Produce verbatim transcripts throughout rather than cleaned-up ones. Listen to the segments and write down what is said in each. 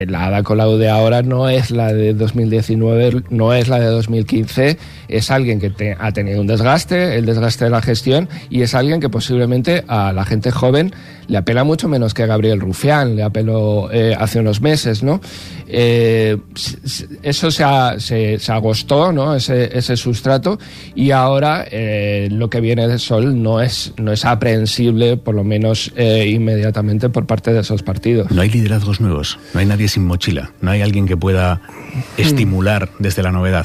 La Ada Colau de ahora no es la de dos mil diecinueve, no es la de dos mil quince, es alguien que te, ha tenido un desgaste, el desgaste de la gestión, y es alguien que posiblemente a la gente joven le apela mucho menos que a Gabriel Rufián, le apeló eh, hace unos meses, ¿no? Eh, eso se, ha, se, se agostó, ¿no? Ese, ese sustrato, y ahora eh, lo que viene de Sol no es, no es aprehensible, por lo menos eh, inmediatamente, por parte de esos partidos. No hay liderazgos nuevos, no hay nadie sin mochila, no hay alguien que pueda estimular desde la novedad.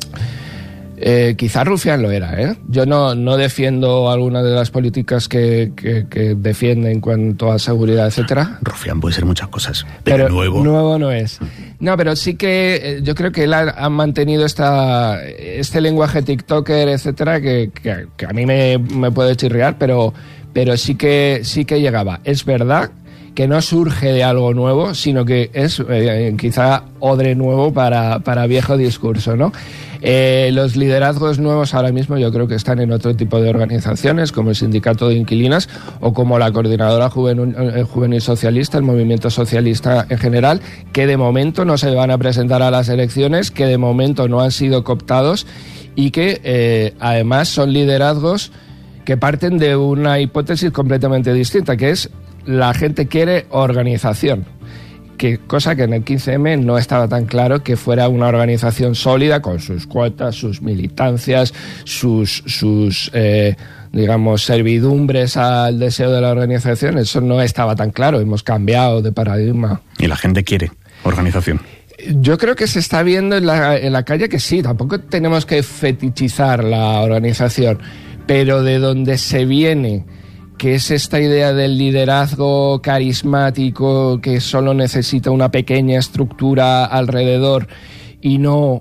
Eh, quizá Rufián lo era, ¿eh? Yo no, no defiendo alguna de las políticas que, que, que defiende en cuanto a seguridad, etcétera. Rufián puede ser muchas cosas, pero, pero nuevo. Nuevo no es. No, pero sí que eh, yo creo que él ha, ha mantenido esta, este lenguaje tiktoker, etcétera, que, que, que a mí me, me puede chirriar, pero, pero sí que, sí que llegaba. Es verdad que no surge de algo nuevo, sino que es eh, quizá odre nuevo para, para viejo discurso, ¿no? Eh, los liderazgos nuevos ahora mismo yo creo que están en otro tipo de organizaciones, como el Sindicato de Inquilinas o como la Coordinadora Juvenil, eh, Juvenil Socialista, el Movimiento Socialista en general, que de momento no se van a presentar a las elecciones, que de momento no han sido cooptados y que eh, además son liderazgos que parten de una hipótesis completamente distinta, que es la gente quiere organización, que cosa que en el quince eme no estaba tan claro que fuera una organización sólida con sus cuotas, sus militancias, sus, sus eh, digamos, servidumbres al deseo de la organización. Eso no estaba tan claro, hemos cambiado de paradigma. Y la gente quiere organización. Yo creo que se está viendo en la, en la calle que sí, tampoco tenemos que fetichizar la organización, pero de donde se viene, que es esta idea del liderazgo carismático que solo necesita una pequeña estructura alrededor y no,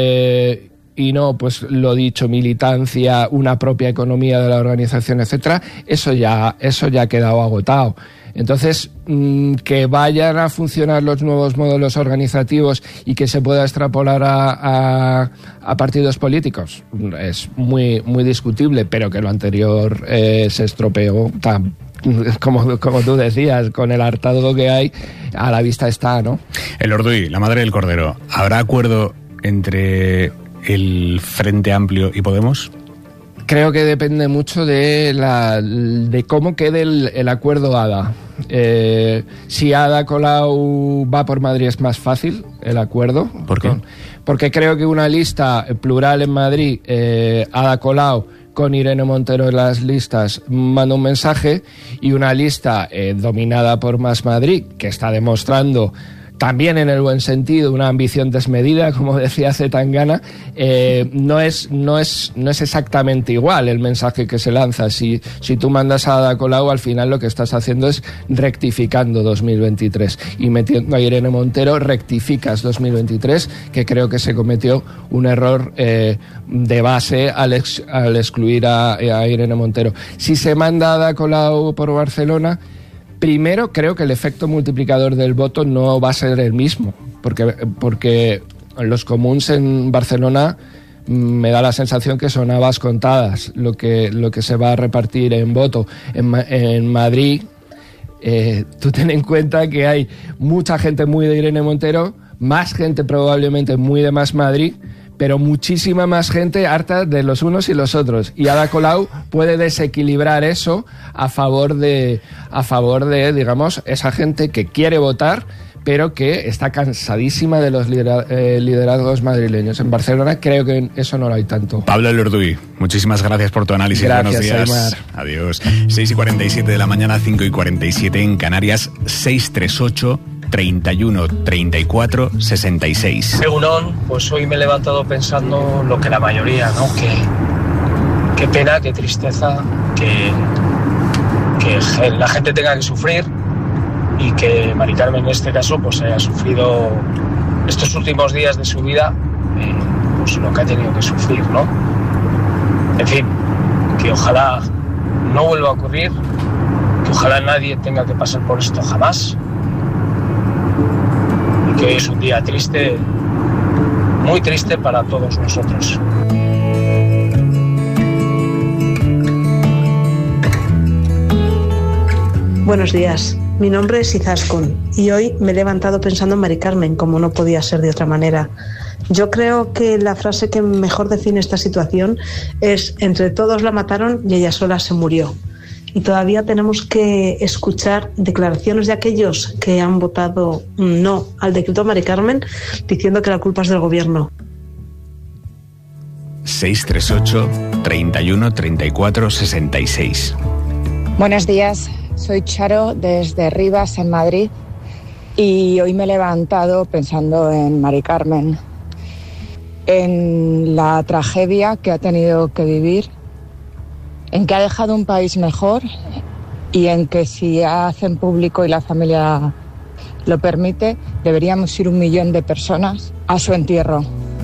eh, y no, pues lo dicho, militancia, una propia economía de la organización, etcétera, eso ya, eso ya ha quedado agotado. Entonces, que vayan a funcionar los nuevos modelos organizativos y que se pueda extrapolar a, a, a partidos políticos es muy, muy discutible, pero que lo anterior eh, se estropeó tan, como, como tú decías, con el hartazgo que hay, a la vista está, ¿no? Elorduy, la madre del cordero, ¿habrá acuerdo entre el Frente Amplio y Podemos? Creo que depende mucho de la de cómo quede el, el acuerdo Ada. Eh, si Ada Colau va por Madrid es más fácil el acuerdo. ¿Por qué? Porque creo que una lista plural en Madrid, eh, Ada Colau con Irene Montero en las listas, manda un mensaje, y una lista eh, dominada por Más Madrid, que está demostrando también en el buen sentido una ambición desmedida, como decía Zetangana, eh, no es no es no es exactamente igual el mensaje que se lanza. Si si tú mandas a Ada Colau, al final lo que estás haciendo es rectificando dos mil veintitrés, y metiendo a Irene Montero rectificas dos mil veintitrés, que creo que se cometió un error eh, de base al, ex, al excluir a, a Irene Montero. Si se manda a Ada Colau por Barcelona, primero, creo que el efecto multiplicador del voto no va a ser el mismo, porque, porque los comuns en Barcelona me da la sensación que son habas contadas lo que, lo que se va a repartir en voto. En, en Madrid, eh, tú ten en cuenta que hay mucha gente muy de Irene Montero, más gente probablemente muy de Más Madrid, pero muchísima más gente harta de los unos y los otros. Y Ada Colau puede desequilibrar eso a favor de, a favor de, digamos, esa gente que quiere votar, pero que está cansadísima de los lidera- eh, liderazgos madrileños. En Barcelona creo que eso no lo hay tanto. Pablo Elorduy, muchísimas gracias por tu análisis. Gracias, buenos días. Aymar. Adiós. seis y cuarenta y siete de la mañana, cinco y cuarenta y siete en Canarias. Seis tres ocho, treinta y uno, treinta y cuatro, sesenta y seis. Egunon, pues hoy me he levantado pensando lo que la mayoría, ¿no? Que qué pena, qué tristeza, que, que la gente tenga que sufrir, y que Mari Carmen en este caso pues haya sufrido estos últimos días de su vida, eh, pues lo que ha tenido que sufrir, ¿no? En fin, que ojalá no vuelva a ocurrir, que ojalá nadie tenga que pasar por esto jamás, y que hoy es un día triste, muy triste para todos nosotros. Buenos días. Mi nombre es Izaskun y hoy me he levantado pensando en Mari Carmen, como no podía ser de otra manera. Yo creo que la frase que mejor define esta situación es: entre todos la mataron y ella sola se murió. Y todavía tenemos que escuchar declaraciones de aquellos que han votado no al decreto Mari Carmen, diciendo que la culpa es del gobierno. seis tres ocho, treinta y uno, treinta y cuatro, sesenta y seis. Buenos días, soy Charo desde Rivas, en Madrid, y hoy me he levantado pensando en Mari Carmen, en la tragedia que ha tenido que vivir, en que ha dejado un país mejor y en que, si hacen público y la familia lo permite, deberíamos ir un millón de personas a su entierro.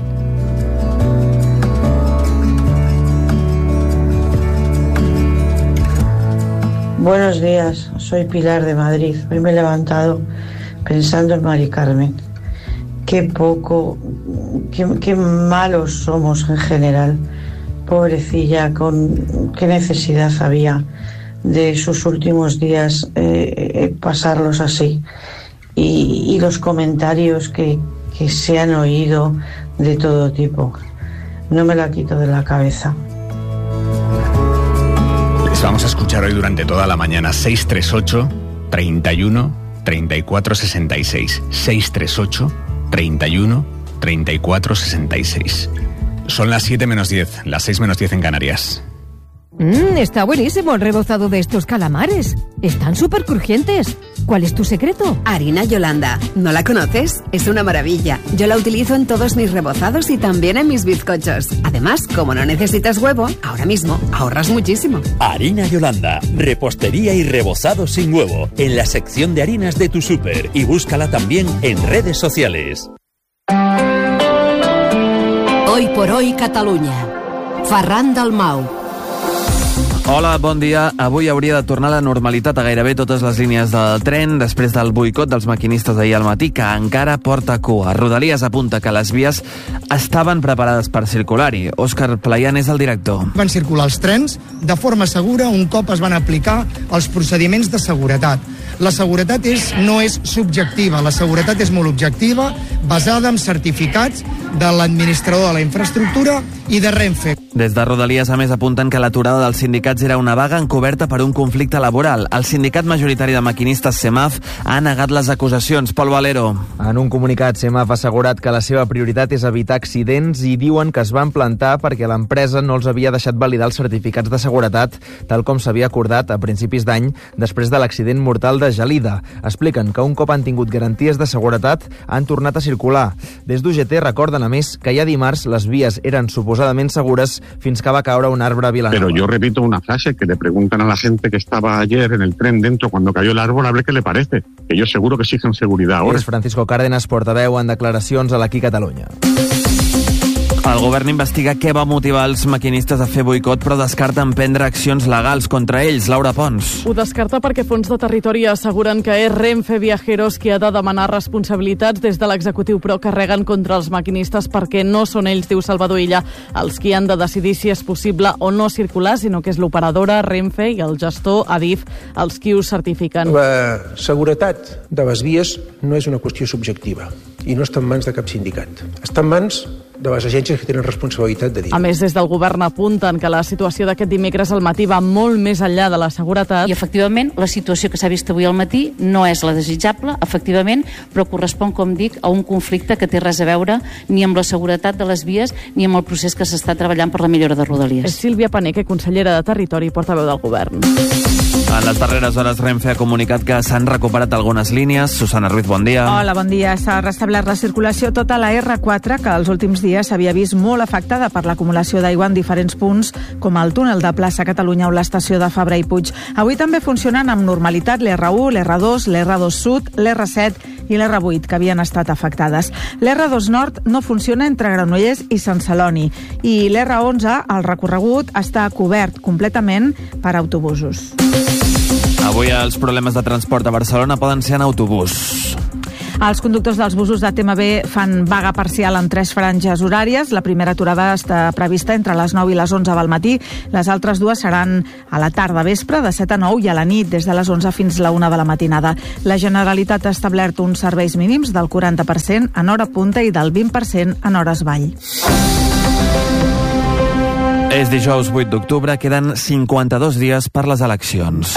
Buenos días, soy Pilar de Madrid. Hoy me he levantado pensando en Mari Carmen. Qué poco, qué, qué malos somos en general. Pobrecilla, con qué necesidad había de sus últimos días eh, pasarlos así. Y, y los comentarios que, que se han oído de todo tipo. No me la quito de la cabeza. Les vamos a escuchar hoy durante toda la mañana. Seis tres ocho, treinta y uno, treinta y cuatro, sesenta y seis. seis tres ocho, treinta y uno, treinta y cuatro, sesenta y seis. Son las siete menos diez, las seis menos diez en Canarias. Mmm, está buenísimo el rebozado de estos calamares. Están súper crujientes. ¿Cuál es tu secreto? Harina Yolanda. ¿No la conoces? Es una maravilla. Yo la utilizo en todos mis rebozados y también en mis bizcochos. Además, como no necesitas huevo, ahora mismo ahorras muchísimo. Harina Yolanda. Repostería y rebozado sin huevo. En la sección de harinas de tu súper. Y búscala también en redes sociales. Hoy por hoy, Catalunya. Ferran Dalmau. Hola, bon dia. Avui hauria de tornar a la normalitat a gairebé totes les línies del tren després del boicot dels maquinistes d'ahir al matí, que encara porta cua. Rodalies apunta que les vies estaven preparades per circular-hi. Òscar Playan és el director. Van circular els trens de forma segura un cop es van aplicar els procediments de seguretat. La seguretat és, no és subjectiva, la seguretat és molt objectiva, basada en certificats de l'administrador de la infraestructura i de Renfe. Des de Rodalies, a més, apunten que l'aturada dels sindicats era una vaga encoberta per un conflicte laboral. El sindicat majoritari de maquinistes, CEMAF, ha negat les acusacions. Pol Valero. En un comunicat, CEMAF ha assegurat que la seva prioritat és evitar accidents i diuen que es van plantar perquè l'empresa no els havia deixat validar els certificats de seguretat, tal com s'havia acordat a principis d'any després de l'accident mortal de Gelida. Expliquen que un cop han tingut garanties de seguretat han tornat a circular. Des d'U G T recorden, a més, que ja dimarts les vies eren suposadament segures fins que va caure un arbre a Vilanova. Pero yo repito una frase que le preguntan a la gente que estaba ayer en el tren dentro cuando cayó el árbol, a ver qué le parece. Que yo seguro que exigen seguridad ahora. És Francisco Cárdenas, portaveu en declaracions a l'Aquí Catalunya. El govern investiga què va motivar els maquinistes a fer boicot, però descarta emprendre accions legals contra ells. Laura Pons. Ho descarta perquè Fons de Territori asseguren que és Renfe Viajeros qui ha de demanar responsabilitats des de l'executiu, però carreguen contra els maquinistes perquè no són ells, diu Salvador Illa, els qui han de decidir si és possible o no circular, sinó que és l'operadora Renfe i el gestor Adif els qui ho certifiquen. La seguretat de les vies no és una qüestió subjectiva i no està en mans de cap sindicat. Està en mans de les agències que tenen responsabilitat de dir. A més, des del govern apunten que la situació d'aquest dimecres al matí va molt més enllà de la seguretat. I, efectivament, la situació que s'ha vist avui al matí no és la desitjable, efectivament, però correspon, com dic, a un conflicte que té res a veure ni amb la seguretat de les vies ni amb el procés que s'està treballant per la millora de Rodalies. És Sílvia Paneque, consellera de Territori i portaveu del govern. En les darreres hores, Renfe ha comunicat que s'han recuperat algunes línies. Susana Ruiz, bon dia. Hola, bon dia. S'ha restablert la circulació tota la erre quatre, que els últims dies s'havia vist molt afectada per l'acumulació d'aigua en diferents punts, com el túnel de Plaça Catalunya o l'estació de Fabra i Puig. Avui també funcionen amb normalitat l'erre u, l'erre dos, l'erre dos Sud, l'erre set i l'erre vuit, que havien estat afectades. l'erre dos Nord no funciona entre Granollers i Sant Celoni i l'erre onze, el recorregut, està cobert completament per autobusos. Avui els problemes de transport a Barcelona poden ser en autobús. Els conductors dels busos de T M B fan vaga parcial en tres franges horàries. La primera aturada està prevista entre les nou i les onze del matí. Les altres dues seran a la tarda vespre, de set a nou, i a la nit, des de les onze fins a la una de la matinada. La Generalitat ha establert uns serveis mínims del quaranta per cent en hora punta i del vint per cent en hores vall. És dijous vuit d'octubre, queden cinquanta-dos dies per les eleccions.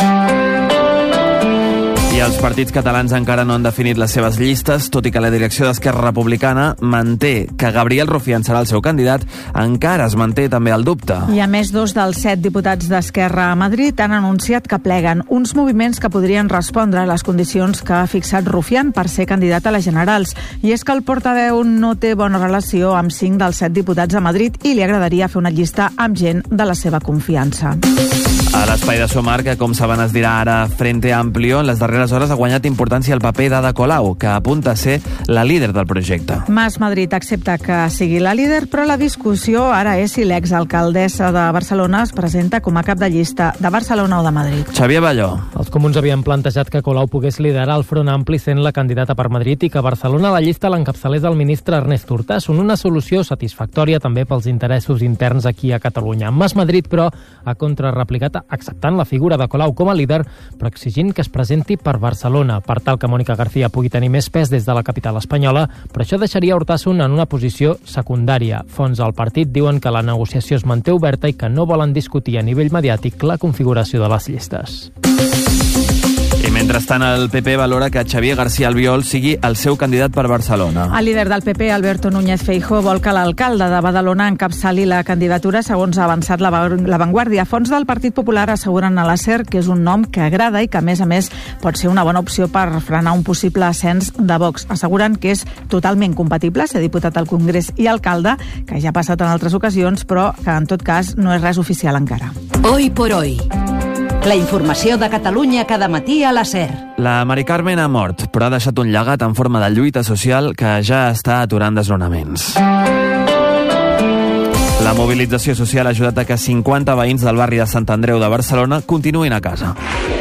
I els partits catalans encara no han definit les seves llistes, tot i que la direcció d'Esquerra Republicana manté que Gabriel Rufián serà el seu candidat, encara es manté també el dubte. I a més, dos dels set diputats d'Esquerra a Madrid han anunciat que pleguen, uns moviments que podrien respondre a les condicions que ha fixat Rufián per ser candidat a les generals. I és que el portaveu no té bona relació amb cinc dels set diputats a Madrid i li agradaria fer una llista amb gent de la seva confiança. A l'espai de Somar, que com saben es dirà ara Frente Amplio, en les darreres hores ha guanyat importància el paper d'Ada Colau, que apunta a ser la líder del projecte. Mas Madrid accepta que sigui la líder, però la discussió ara és si l'exalcaldessa de Barcelona es presenta com a cap de llista de Barcelona o de Madrid. Xavier Balló. Els comuns havien plantejat que Colau pogués liderar el Front Ampli sent la candidata per Madrid i que Barcelona a la llista l'encapçalés el ministre Ernest Urtasun, una solució satisfactòria també pels interessos interns aquí a Catalunya. Mas Madrid, però, ha contrarreplicat acceptant la figura de Colau com a líder, però exigint que es presenti per Barcelona, per tal que Mònica García pugui tenir més pes des de la capital espanyola, però això deixaria Urtasun en una posició secundària. Fonts al partit diuen que la negociació es manté oberta i que no volen discutir a nivell mediàtic la configuració de les llistes. I mentrestant, el P P valora que Xavier García Albiol sigui el seu candidat per Barcelona. El líder del P P, Alberto Núñez Feijóo, vol que l'alcalde de Badalona encapçali la candidatura, segons ha avançat la, la Vanguardia. Fonts del Partit Popular asseguren a la SER que és un nom que agrada i que, a més a més, pot ser una bona opció per frenar un possible ascens de Vox. Asseguren que és totalment compatible ser diputat al Congrés i alcalde, que ja ha passat en altres ocasions, però que, en tot cas, no és res oficial encara. Hoy por hoy. La informació de Catalunya cada matí a la SER. La Mari Carmen ha mort, però ha deixat un llegat en forma de lluita social que ja està aturant desnonaments. La mobilització social ha ajudat a que cinquanta veïns del barri de Sant Andreu de Barcelona continuïn a casa.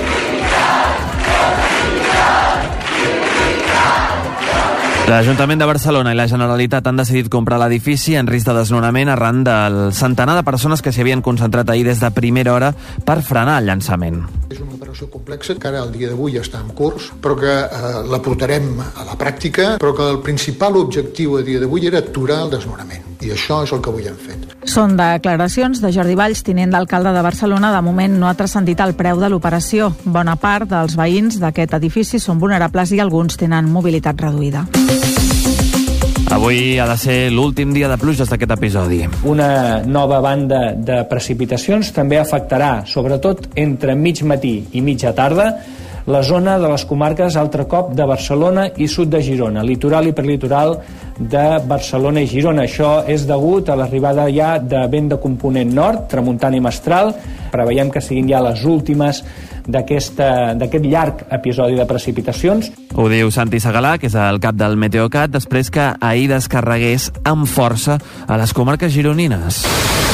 L'Ajuntament de Barcelona i la Generalitat han decidit comprar l'edifici en risc de desnonament arran del centenar de persones que s'hi havien concentrat ahir des de primera hora per frenar el llançament. És una operació complexa que ara al dia d'avui està en curs, però que eh, la portarem a la pràctica, però que el principal objectiu a dia d'avui era aturar el desnonament. I això és el que avui hem fet. Són declaracions de Jordi Valls, tinent d'alcalde de Barcelona. De moment no ha transcendit el preu de l'operació. Bona part dels veïns d'aquest edifici són vulnerables i alguns tenen mobilitat reduïda. Avui ha de ser l'últim dia de pluges d'aquest episodi. Una nova banda de precipitacions també afectarà, sobretot entre mig matí i mitja tarda, la zona de les comarques altre cop de Barcelona i sud de Girona, litoral i perlitoral de Barcelona i Girona. Això és degut a l'arribada ja de vent de component nord, tramuntana i mestral. Preveiem que siguin ja les últimes d'aquest llarg episodi de precipitacions. Ho diu Santi Segalà, que és el cap del Meteocat, després que ahir descarregués amb força a les comarques gironines.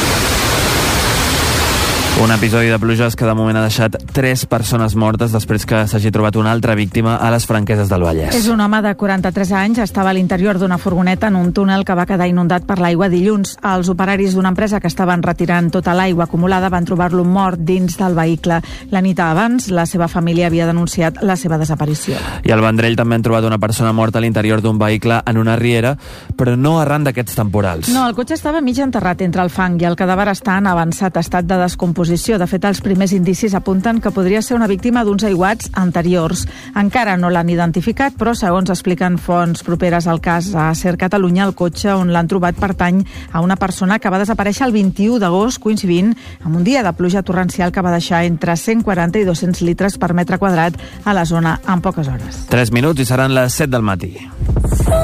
Un episodi de pluges que de moment ha deixat tres persones mortes després que s'hagi trobat una altra víctima a les Franqueses del Vallès. És un home de quaranta-tres anys, estava a l'interior d'una furgoneta en un túnel que va quedar inundat per l'aigua dilluns. Els operaris d'una empresa que estaven retirant tota l'aigua acumulada van trobar-lo mort dins del vehicle. La nit abans, la seva família havia denunciat la seva desaparició. I al Vendrell també han trobat una persona morta a l'interior d'un vehicle en una riera, però no arran d'aquests temporals. No, el cotxe estava mig enterrat entre el fang i el cadàver està en avançat estat de descomposició. De fet, els primers indicis apunten que podria ser una víctima d'uns aiguats anteriors. Encara no l'han identificat, però segons expliquen fonts properes al cas a SER Catalunya, el cotxe on l'han trobat pertany a una persona que va desaparèixer el vint-i-u d'agost, coincidint amb un dia de pluja torrencial que va deixar entre cent quaranta i dos-cents litres per metre quadrat a la zona en poques hores. Tres minuts i seran les set del matí.